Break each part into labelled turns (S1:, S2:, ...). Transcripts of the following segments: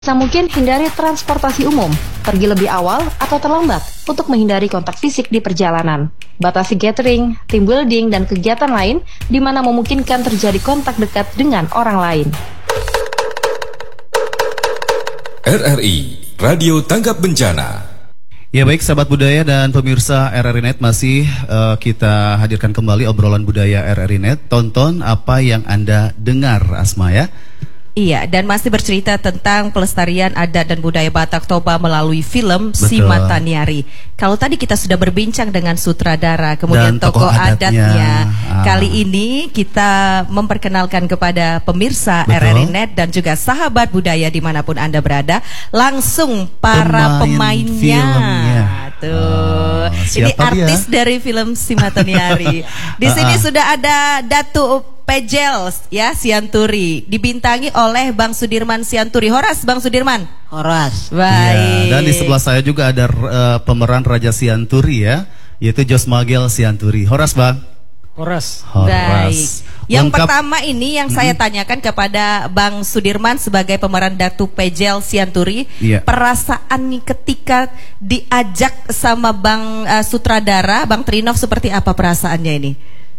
S1: Mungkin hindari transportasi umum, pergi lebih awal atau terlambat untuk menghindari kontak fisik di perjalanan. Batasi gathering, team building, dan kegiatan lain di mana memungkinkan terjadi kontak dekat dengan orang lain.
S2: RRI, Radio Tanggap Bencana.
S3: Ya baik sahabat budaya dan pemirsa RRI Net, masih kita hadirkan kembali obrolan budaya RRI Net. Tonton apa yang Anda dengar, Asma ya.
S4: Iya, dan masih bercerita tentang pelestarian adat dan budaya Batak Toba melalui film Si Mata Nyari. Kalau tadi kita sudah berbincang dengan sutradara, kemudian dan tokoh adatnya. Kali ini kita memperkenalkan kepada pemirsa RRI Net dan juga sahabat budaya dimanapun Anda berada, langsung para pemainnya. Tuh, ini artis dari film Si Mata Nyari. Di sini sudah ada Datu Pejel ya Sianturi, dibintangi oleh Bang Sudirman Sianturi. Horas Bang Sudirman.
S5: Horas.
S4: Baik.
S3: Ya, dan di sebelah saya juga ada pemeran Raja Sianturi ya, yaitu Josmagel Sianturi. Horas Bang.
S5: Horas.
S4: Baik. Yang pertama ini yang saya tanyakan kepada Bang Sudirman sebagai pemeran Datu Pejel Sianturi, perasaan nih ketika diajak sama Bang sutradara Bang Trinov seperti apa perasaannya ini?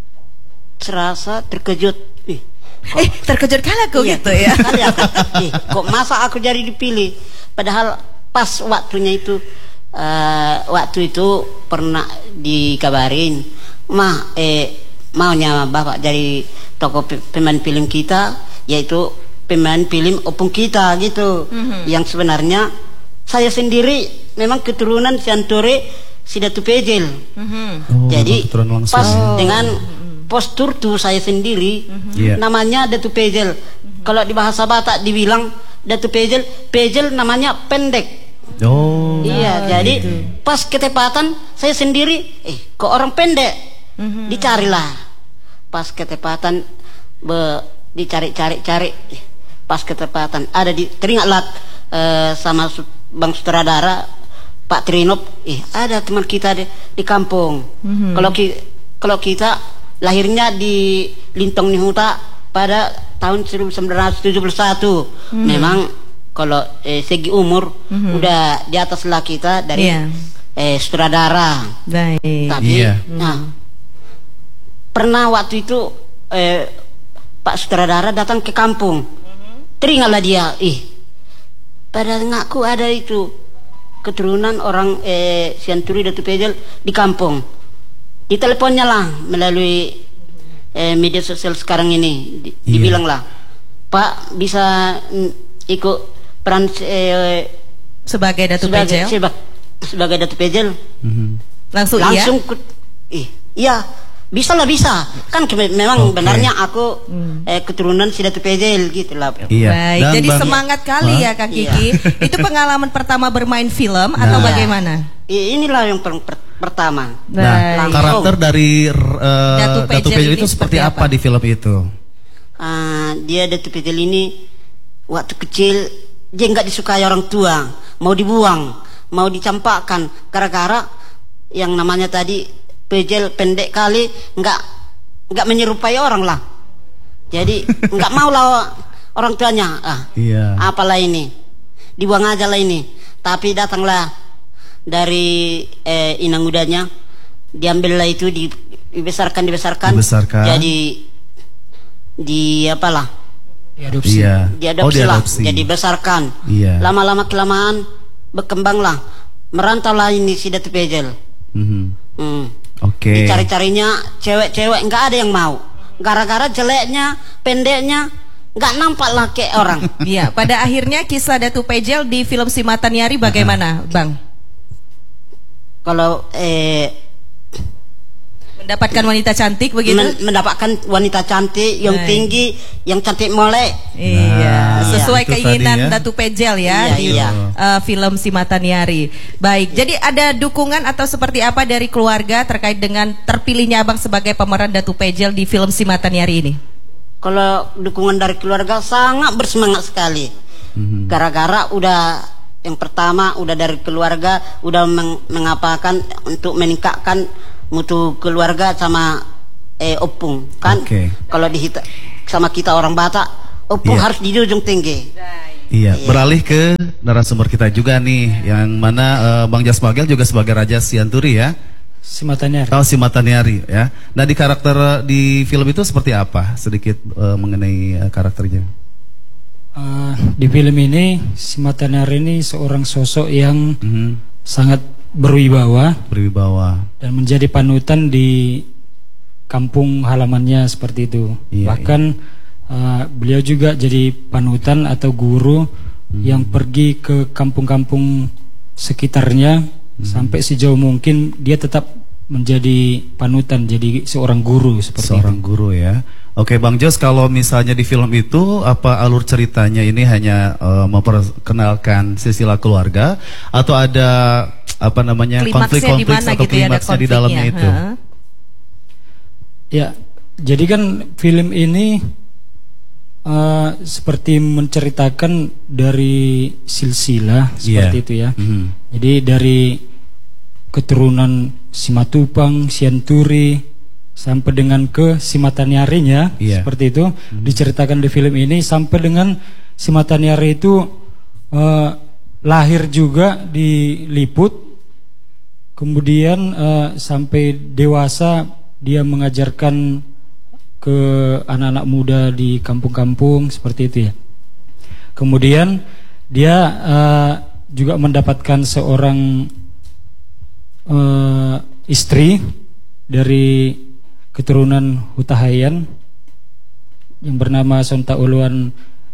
S5: Serasa terkejut.
S4: Terkejut kali aku gitu ya.
S5: Kok masa aku jadi dipilih? Padahal pas waktunya itu, waktu itu pernah dikabarin, maunya bapak jadi tokoh pemain film kita, yaitu pemain film opung kita gitu. Yang sebenarnya saya sendiri memang keturunan Sianturi Sidatu Pejel. Jadi pas dengan postur tuh saya sendiri, namanya Datu Pejel. Kalau di bahasa Batak dibilang Datu Pejel, Pejel namanya pendek. Jadi pas ketepatan saya sendiri, kok orang pendek, dicarilah. Pas ketepatan dicari-cari, pas ketepatan ada teringatlah sama Bang Sutradara Pak Trinov, ada teman kita di kampung. Kalau kita lahirnya di Lintong Nihuta pada tahun 1971. Memang kalau segi umur udah di atas lah kita dari sutradara. Tapi pernah waktu itu Pak sutradara datang ke kampung. Teringatlah dia, pada ngaku ada itu keturunan orang Sianturi Datu Pejel di kampung. Diteleponnya lah melalui media sosial sekarang ini, dibilang lah, Pak bisa ikut peran
S4: sebagai Datu Pejel?
S5: Sebagai Datu Pejel.
S4: Langsung
S5: iya, bisa lah, bisa. Kan memang benarnya aku keturunan si Datu Pejel gitu lah.
S4: Baik, jadi semangat kali ya Kak Kiki. Itu pengalaman pertama bermain film atau bagaimana?
S5: Inilah yang pertama.
S3: Nah, karakter dari Datu Pejel itu seperti apa di film itu?
S5: Dia Datu Pejel ini waktu kecil dia nggak disukai orang tua, mau dibuang, mau dicampakkan, gara-gara yang namanya tadi Pejel pendek kali, nggak menyerupai orang lah. Jadi nggak mau lah orang tuanya. Apalah ini, dibuang aja lah ini. Tapi datanglah dari inang udanya, diambillah itu, dibesarkan. Jadi diadopsi lah, jadi besarkan. Lama-lama kelamaan berkembanglah, merantaulah ini si Datu Pejel. Dicari-carinya cewek-cewek, nggak ada yang mau, gara-gara jeleknya, pendeknya, nggak nampak lah kayak orang.
S4: Iya, pada akhirnya kisah Datu Pejel di film Si Mata Nyari bagaimana, Bang?
S5: Kalau
S4: mendapatkan wanita cantik begitu?
S5: Mendapatkan wanita cantik yang tinggi, yang cantik molek.
S4: Sesuai keinginan Datu Pejel ya di film Si Mata Nyari. Baik, jadi ada dukungan atau seperti apa dari keluarga terkait dengan terpilihnya Abang sebagai pemeran Datu Pejel di film Si Mata Nyari ini?
S5: Kalau dukungan dari keluarga sangat bersemangat sekali. Gara-gara udah yang pertama udah dari keluarga udah mengapakan untuk meningkatkan mutu keluarga sama opung kan. Kalau sama kita orang Batak, opung harus dijunjung tinggi.
S3: Iya, beralih ke narasumber kita juga nih, yang mana Bang Jasmagel juga sebagai Raja Sianturi ya.
S6: Simataniari.
S3: Oh, Simataniari ya. Nah, di karakter di film itu seperti apa? Sedikit mengenai karakternya.
S6: Di film ini Simataniari ini seorang sosok yang sangat berwibawa dan menjadi panutan di kampung halamannya seperti itu.
S3: Iya,
S6: bahkan beliau juga jadi panutan atau guru yang pergi ke kampung-kampung sekitarnya. Sampai sejauh mungkin dia tetap menjadi panutan, jadi seorang guru seperti
S3: seorang
S6: itu.
S3: Guru ya. Oke Bang Jos, kalau misalnya di film itu apa alur ceritanya ini hanya memperkenalkan silsilah keluarga atau ada apa namanya konflik-konflik atau
S4: gitu
S3: klimaksnya di dalamnya itu?
S6: Ya, jadi kan film ini seperti menceritakan dari silsilah seperti itu ya. Jadi dari keturunan Simatupang, Sianturi sampai dengan ke Simataniarinya seperti itu diceritakan di film ini, sampai dengan Simataniari itu lahir juga di Liput, kemudian sampai dewasa dia mengajarkan ke anak-anak muda di kampung-kampung seperti itu ya. Kemudian dia juga mendapatkan seorang istri dari keturunan Hutahayan yang bernama Sonta Uluan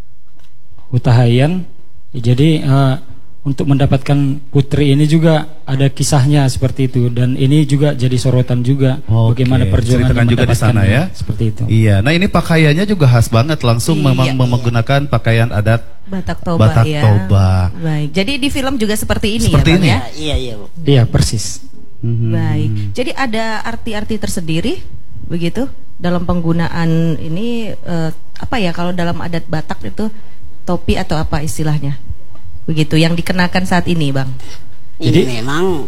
S6: Hutahayan. Jadi untuk mendapatkan putri ini juga ada kisahnya seperti itu, dan ini juga jadi sorotan juga bagaimana perjuangan
S3: juga di sana ya.
S6: Seperti itu.
S3: Iya, nah ini pakaiannya juga khas banget, langsung memang menggunakan pakaian adat
S4: Batak Toba ya. Baik. Jadi di film juga seperti ini
S3: seperti
S4: ya,
S3: ini?
S4: Bang, ya?
S5: Iya, Bu.
S6: Iya, persis.
S4: Baik. Jadi ada arti-arti tersendiri begitu dalam penggunaan ini apa ya, kalau dalam adat Batak itu topi atau apa istilahnya? Begitu yang dikenakan saat ini, Bang.
S5: Ini memang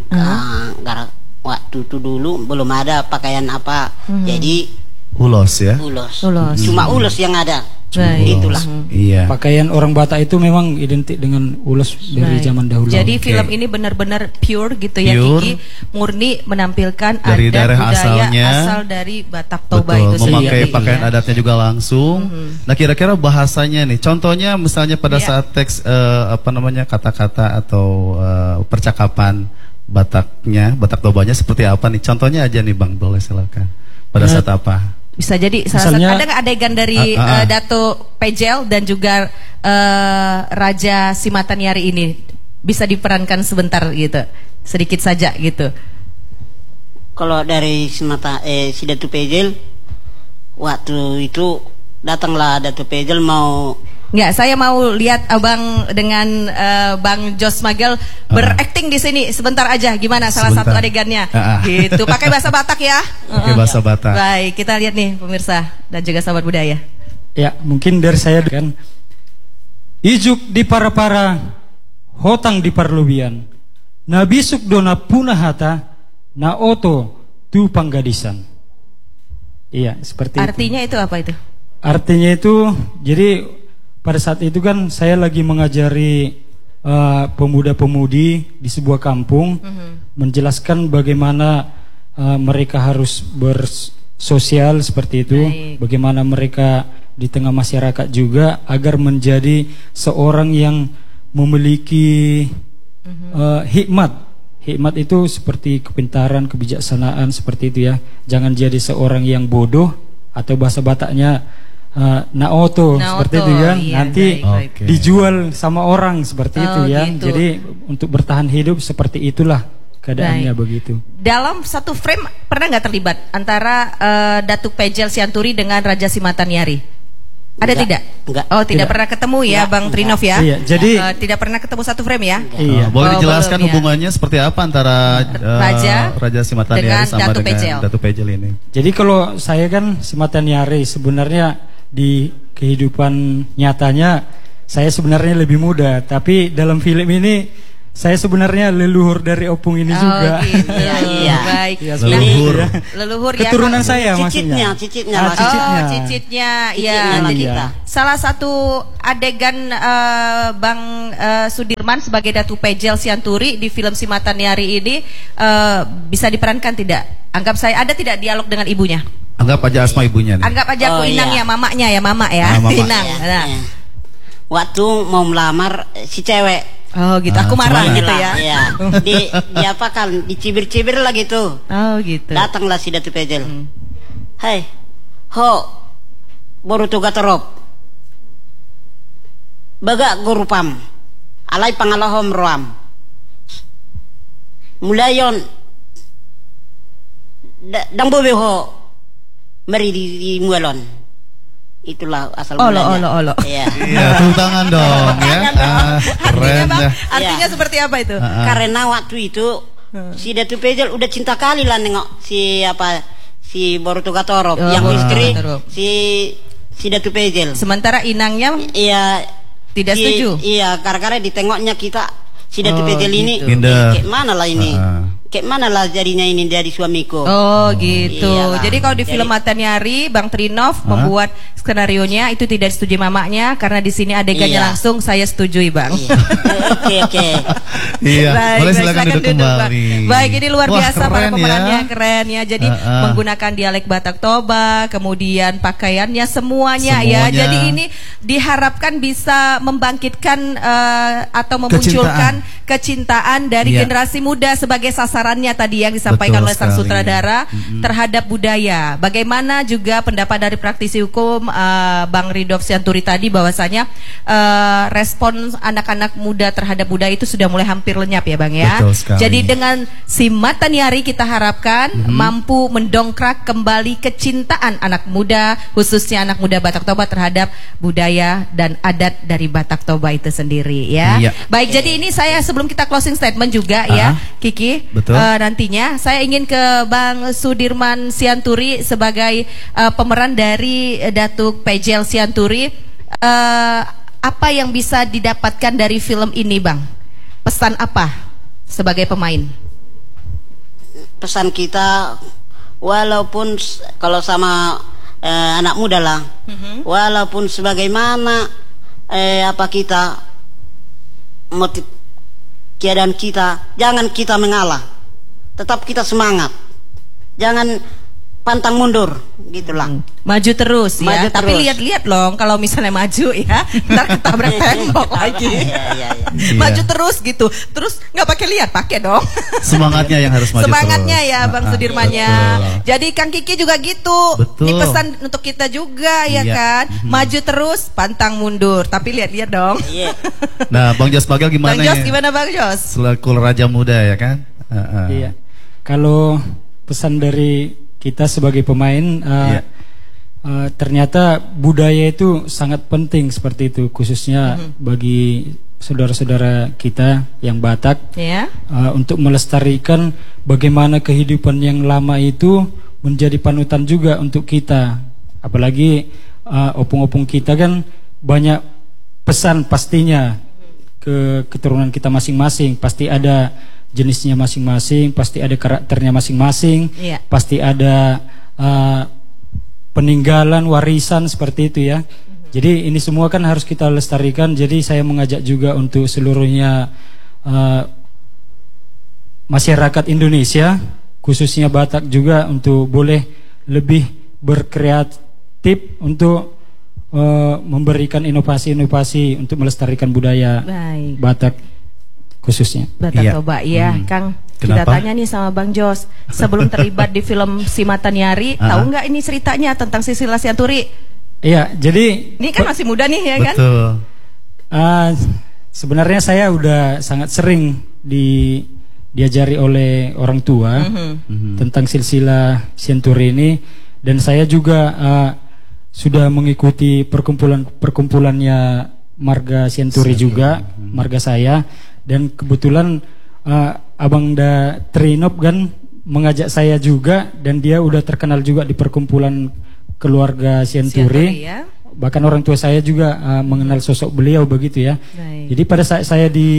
S5: waktu itu dulu belum ada pakaian apa. Jadi
S3: ulos ya.
S5: Ulos. Cuma ulos yang ada. Itulah.
S3: Iya.
S6: Pakaian orang Batak itu memang identik dengan ulos dari zaman dahulu.
S4: Jadi film ini benar-benar pure gitu ya, Kiki, murni menampilkan
S3: dari
S4: adat
S3: daerah
S4: budaya
S3: asalnya,
S4: asal dari Batak Toba itu sendiri.
S3: Memakai pakaian adatnya juga langsung. Nah, kira-kira bahasanya nih, contohnya misalnya pada saat teks apa namanya kata-kata atau percakapan Bataknya, Batak Tobanya seperti apa nih? Contohnya aja nih Bang, boleh silakan. Pada saat apa?
S4: Bisa jadi salah satu, ada nggak adegan dari Dato Pejel dan juga Raja Simataniari ini bisa diperankan sebentar gitu, sedikit saja gitu.
S5: Kalau dari si Dato Pejel, waktu itu datanglah Dato Pejel mau.
S4: Nggak, saya mau lihat abang dengan Bang Jasmagel berakting di sini sebentar aja. Gimana salah satu adegannya? Gitu. Pakai bahasa Batak ya.
S3: Pakai bahasa Batak.
S4: Baik, kita lihat nih pemirsa dan juga sahabat budaya.
S6: Ya, mungkin dari saya kan. Ijuk di para-para, hotang di parlubian. Nabisuk dona punah hata, na oto tu panggadisan. Iya, seperti
S4: Artinya itu apa itu?
S6: Artinya itu, jadi pada saat itu kan saya lagi mengajari pemuda-pemudi di sebuah kampung, menjelaskan bagaimana mereka harus bersosial seperti itu, bagaimana mereka di tengah masyarakat juga agar menjadi seorang yang memiliki hikmat. Hikmat itu seperti kepintaran, kebijaksanaan seperti itu ya. Jangan jadi seorang yang bodoh, atau bahasa Bataknya naoto seperti itu kan, nanti dijual sama orang seperti itu ya. Gitu. Jadi untuk bertahan hidup seperti itulah keadaannya begitu. Dalam
S4: satu frame pernah nggak terlibat antara Datuk Pejel Sianturi dengan Raja Simataniari? Ada tidak?
S5: Enggak.
S4: Oh, tidak pernah ketemu ya, Bang Trinov ya?
S6: Iya, jadi
S4: tidak pernah ketemu satu frame ya?
S3: Iya. Boleh dijelaskan hubungannya seperti apa antara Raja Simataniari sama dengan Datuk Pejel ini?
S6: Jadi kalau saya kan Simataniari, sebenarnya di kehidupan nyatanya saya sebenarnya lebih muda, tapi dalam film ini Saya sebenarnya leluhur dari opung ini juga.
S4: Gitu.
S5: Iya.
S4: Baik.
S6: Ya,
S3: Leluhur.
S4: Leluhur ya.
S6: Keturunan
S4: Kang.
S6: saya
S5: Cicitnya,
S6: maksudnya.
S5: cicitnya
S6: Ah,
S5: lah.
S6: cicitnya.
S4: Oh, cicitnya. Iya.
S5: Cicitnya
S6: Iya.
S5: kita.
S4: Salah satu adegan Bang Sudirman sebagai Datu Pejel Sianturi di film Si Mataniari ini bisa diperankan tidak? Anggap saya ada tidak dialog dengan ibunya?
S3: Anggap aja Asma ibunya nih.
S4: Anggap aja aku
S5: Oh,
S4: Inang
S5: iya.
S4: ya, mamaknya ya, mama ya.
S3: Ah, mama.
S4: Inang.
S5: Iya,
S4: Nah.
S5: iya. Waktu mau melamar si cewek.
S4: Oh gitu, aku marah
S3: gimana?
S4: gitu ya.
S5: Iya. Di apa kan, dicibir-cibir lah gitu.
S4: Oh gitu.
S5: Datanglah si Datu Pejel. Hai, ho, baru tuga terop. Baga gurupam, alai pangalahom roam. Mulayon, dang bobe ho, meri di mualon. Itulah asal mulanya.
S4: Olo.
S5: Iya.
S3: Iya, tepuk tangan dong ya.
S4: Artinya
S3: Keren
S4: Bang,
S3: dah.
S4: artinya
S5: Iya.
S4: seperti apa itu?
S5: Karena waktu itu si Datu Pejel udah cinta kali lah nengok si Boruto Gatorop
S4: Oh,
S5: yang
S4: Boruto
S5: istri
S4: Gatorop.
S5: si Datu Pejel.
S4: Sementara Inangnya
S5: Iya.
S4: Tidak setuju?
S5: Iya, karena ditengoknya kita si Datu
S4: Oh,
S5: Pejel ini
S4: gitu.
S3: Minder.
S5: kayak mana lah ini?
S3: Ah.
S5: Kayak mana lah jadinya ini dari suamiku.
S4: Oh gitu.
S5: Iyalah.
S4: Jadi kalau di
S5: Jadi-
S4: film Mataniari, Bang Trinov membuat skenarionya itu tidak setuju mamanya karena di sini adegannya
S5: Iya.
S4: langsung saya setujui Bang.
S5: Iya. Oke.
S3: Iya,
S4: Baik,
S3: boleh
S4: baik,
S3: silakan duduk
S4: Bang.
S3: kembali.
S4: Baik, ini luar
S3: Wah,
S4: biasa para
S3: keren
S4: pemerannya,
S3: ya.
S4: keren ya. Jadi menggunakan dialek Batak Toba, kemudian pakaiannya semuanya ya.
S3: Semuanya.
S4: Jadi ini diharapkan bisa membangkitkan atau memunculkan kecintaan dari
S3: Iya.
S4: generasi muda sebagai sasarannya tadi yang disampaikan
S3: Betul
S4: oleh sang
S3: sekali.
S4: sutradara terhadap budaya. Bagaimana juga pendapat dari praktisi hukum Bang Ridhof Sianturi tadi bahwasanya respon anak-anak muda terhadap budaya itu sudah mulai hampir lenyap ya Bang ya.
S3: Betul sekali.
S4: Jadi dengan Si Mataniari kita harapkan mampu mendongkrak kembali kecintaan anak muda, khususnya anak muda Batak Toba terhadap budaya dan adat dari Batak Toba itu sendiri ya.
S3: Iya.
S4: Baik, jadi ini saya sebelum kita closing statement juga ya, Kiki.
S3: Betul.
S4: Nantinya saya ingin ke Bang Sudirman Sianturi sebagai pemeran dari Datuk Pejel Sianturi. Apa yang bisa didapatkan dari film ini, Bang? Pesan apa sebagai pemain?
S5: Pesan kita walaupun kalau sama anak muda lah, walaupun sebagaimana apa kita motif keadaan kita, jangan kita mengalah, tetap kita semangat, jangan pantang mundur, gitulah.
S4: Maju terus ya.
S5: Maju
S4: Tapi
S5: terus.
S4: lihat-lihat loh kalau misalnya maju ya, ntar ketabrak tembok lagi.
S5: Iya.
S4: Maju terus gitu. Terus nggak pakai lihat, pakai dong.
S3: Semangatnya yang harus maju
S4: Semangatnya
S3: terus.
S4: ya Bang Sudirmannya.
S3: Betul.
S4: Jadi Kang Kiki juga gitu.
S3: Betul.
S4: Ini pesan untuk kita juga ya
S3: Iya.
S4: kan. Maju terus, pantang mundur. Tapi lihat-lihat dong.
S5: Iya.
S3: Nah, Bang Jos Bagel gimana
S4: Bang Jos
S3: ya?
S4: gimana Bang Jos?
S3: Selaku raja muda ya kan?
S6: Iya. Kalau pesan dari kita sebagai pemain,
S3: Iya.
S6: ternyata budaya itu sangat penting seperti itu, khususnya bagi saudara-saudara kita yang Batak,
S4: Ya.
S6: untuk melestarikan bagaimana kehidupan yang lama itu menjadi panutan juga untuk kita. Apalagi opung-opung kita kan banyak pesan pastinya ke keturunan kita masing-masing, pasti ada jenisnya masing-masing, pasti ada karakternya masing-masing,
S4: Iya.
S6: pasti ada peninggalan warisan seperti itu ya. Jadi ini semua kan harus kita lestarikan. Jadi saya mengajak juga untuk seluruhnya masyarakat Indonesia, khususnya Batak juga, untuk boleh lebih berkreatif untuk memberikan inovasi-inovasi untuk melestarikan budaya
S4: Baik.
S6: Batak khususnya.
S4: Batak
S3: Iya.
S4: Toba ya, Kang. Kita
S3: Kenapa?
S4: tanya nih sama Bang Jos, sebelum terlibat di film Si Mataniari, tahu nggak ini ceritanya tentang Sisila Sianturi?
S6: Iya, jadi
S4: Ini kan masih muda nih ya kan?
S3: Betul.
S6: sebenarnya saya udah sangat sering diajari oleh orang tua tentang silsilah Sianturi ini, dan saya juga sudah mengikuti perkumpulannya marga Sianturi juga, marga saya, dan kebetulan Abang Da Trinov kan mengajak saya juga, dan dia udah terkenal juga di perkumpulan keluarga Sianturi.
S4: Sianturi ya.
S6: Bahkan orang tua saya juga mengenal sosok beliau begitu ya.
S4: Baik.
S6: Jadi pada saat saya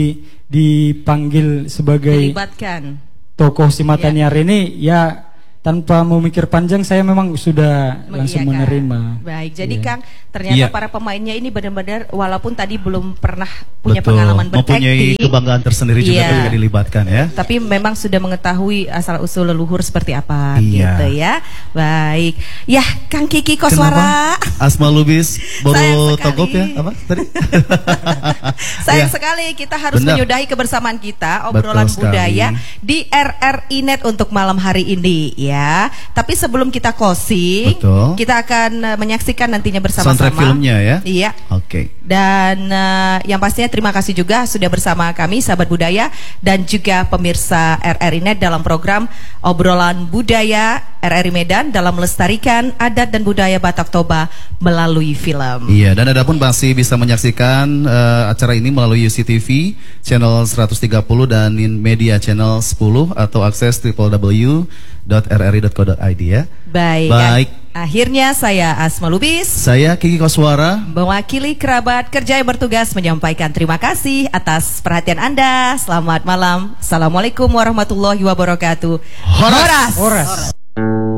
S6: dipanggil sebagai
S4: dilibatkan
S6: tokoh si Mataniari ini, ya tanpa memikir panjang saya memang sudah langsung menerima.
S4: Baik, jadi Kang, ternyata para pemainnya ini benar-benar walaupun tadi belum pernah punya pengalaman beracting,
S3: mempunyai kebanggaan tersendiri juga ketika dilibatkan ya.
S4: Tapi memang sudah mengetahui asal usul leluhur seperti apa gitu ya. Baik. Ya, Kang Kiki Koswara.
S3: Asma Lubis baru togop ya apa tadi?
S4: Sayang sekali kita harus menyudahi kebersamaan kita obrolan budaya di RRI Net untuk malam hari ini ya. Tapi sebelum kita closing, kita akan menyaksikan nantinya bersama-sama
S3: soundtrack filmnya ya.
S4: Iya.
S3: Oke.
S4: Dan yang pastinya terima kasih juga sudah bersama kami sahabat budaya dan juga pemirsa RRI Net dalam program obrolan budaya RRI Medan dalam melestarikan adat dan budaya Batak Toba melalui film.
S3: Iya, dan Adapun masih bisa menyaksikan acara ini melalui UCTV channel 130 dan Media channel 10 atau akses www.rri.co.id ya.
S4: Baik. Akhirnya saya Asma Lubis,
S3: saya Kiki Koswara,
S4: mewakili kerabat kerja yang bertugas menyampaikan terima kasih atas perhatian Anda. Selamat malam. Assalamualaikum warahmatullahi wabarakatuh.
S3: Horas.